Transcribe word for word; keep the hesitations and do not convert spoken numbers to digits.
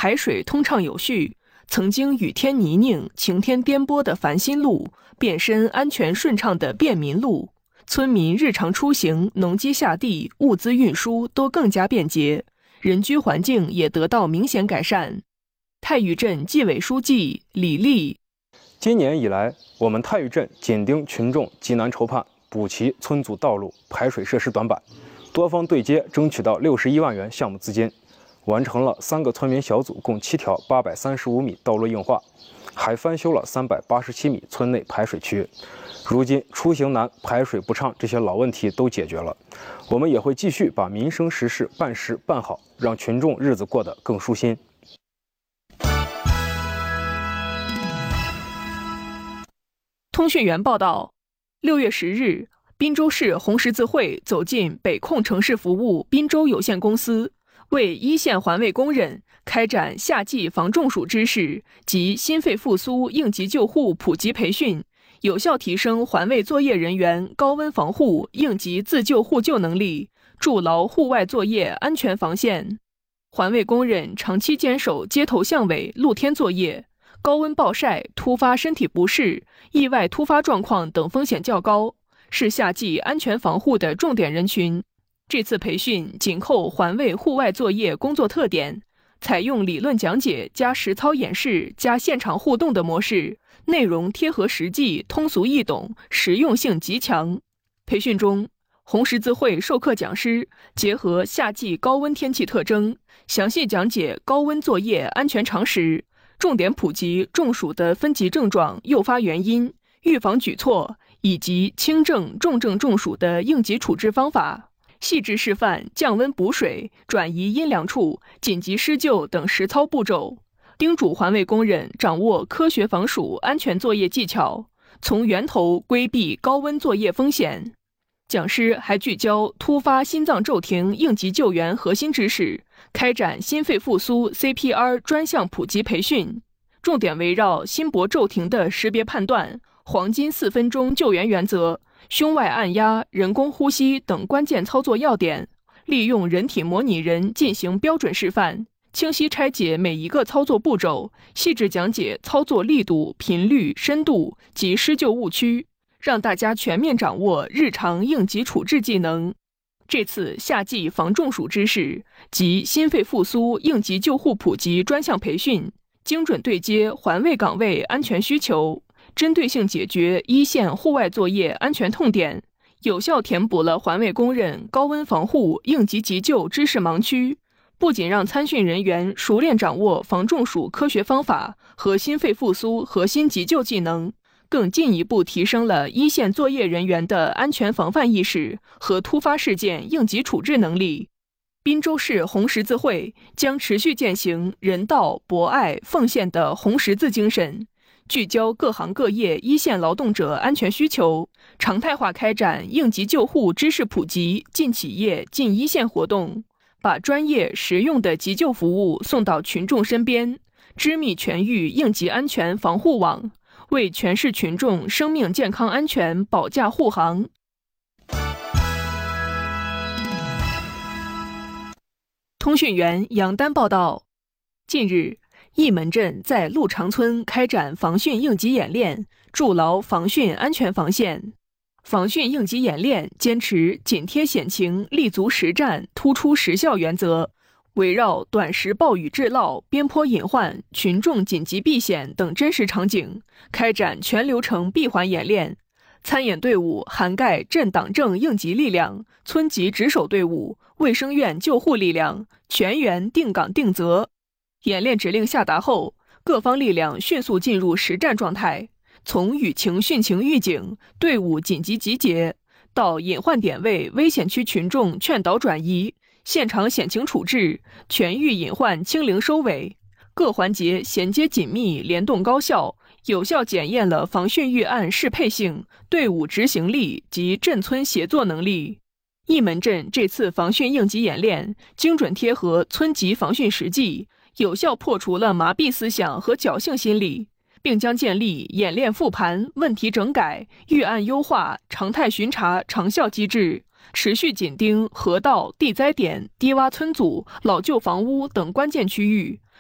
排水通畅有序，曾经雨天泥泞、晴天颠簸的繁辛路，变身安全顺畅的便民路。村民日常出行、农机下地、物资运输都更加便捷，人居环境也得到明显改善。太峪镇纪委书记李丽： 今年以来，我们太峪镇紧盯群众急难愁盼，补齐村组道路、排水设施短板，多方对接，争取到六十一万元项目资金，完成了三个村民小组共七条八百三十五米道路硬化，还翻修了三百八十七米村内排水区。如今出行难、排水不畅这些老问题都解决了，我们也会继续把民生实事办实办好，让群众日子过得更舒心。 通讯员报道，六月十日，滨州市红十字会走进北控城市服务滨州有限公司，为一线环卫工人开展夏季防中暑知识及心肺复苏应急救护普及培训，有效提升环卫作业人员高温防护、应急自救互救能力，筑牢户外作业安全防线。环卫工人长期坚守街头巷尾、露天作业，高温暴晒、突发身体不适、意外突发状况等风险较高，是夏季安全防护的重点人群。这次培训紧扣环卫户外作业工作特点，采用理论讲解加实操演示加现场互动的模式，内容贴合实际，通俗易懂，实用性极强。培训中，红十字会授课讲师结合夏季高温天气特征，详细讲解高温作业安全常识，重点普及中暑的分级症状、诱发原因、预防举措，以及轻症、重症中暑的应急处置方法，细致示范降温补水、转移阴凉处、紧急施救等实操步骤，叮嘱环卫工人掌握科学防暑安全作业技巧，从源头规避高温作业风险。讲师还聚焦突发心脏骤停应急救援核心知识，开展心肺复苏 C P R 专项普及培训，重点围绕心搏骤停的识别判断、黄金四分钟救援原则、胸外按压、人工呼吸等关键操作要点，利用人体模拟人进行标准示范，清晰拆解每一个操作步骤，细致讲解操作力度、频率、深度及施救误区，让大家全面掌握日常应急处置技能。这次夏季防中暑知识及心肺复苏应急救护普及专项培训，精准对接环卫岗位安全需求，针对性解决一线户外作业安全痛点，有效填补了环卫工人高温防护、应急急救知识盲区，不仅让参训人员熟练掌握防中暑科学方法和心肺复苏核心急救技能，更进一步提升了一线作业人员的安全防范意识和突发事件应急处置能力。滨州市红十字会将持续践行人道、博爱、奉献的红十字精神，聚焦各行各业一线劳动者安全需求，常态化开展应急救护知识普及、进企业、进一线活动，把专业实用的急救服务送到群众身边，织密全域应急安全防护网，为全市群众生命健康安全保驾护航。通讯员杨丹报道，近日，义门镇在鹿长村开展防汛应急演练，筑牢防汛安全防线。防汛应急演练坚持紧贴险情、立足实战、突出实效原则，围绕短时暴雨致涝、边坡隐患、群众紧急避险等真实场景，开展全流程闭环演练。参演队伍涵盖镇党政应急力量、村级值守队伍、卫生院救护力量，全员定岗定责。演练指令下达后，各方力量迅速进入实战状态，从雨情汛情预警、队伍紧急集结，到隐患点位危险区群众劝导转移、现场险情处置、全域隐患清零收尾，各环节衔接紧密、联动高效，有效检验了防汛预案适配性、队伍执行力及镇村协作能力。义门镇这次防汛应急演练精准贴合村级防汛实际，有效破除了麻痹思想和侥幸心理，并将建立演练复盘、问题整改、预案优化、常态巡查长效机制，持续紧盯河道、地灾点、低洼村组、老旧房屋等关键区域，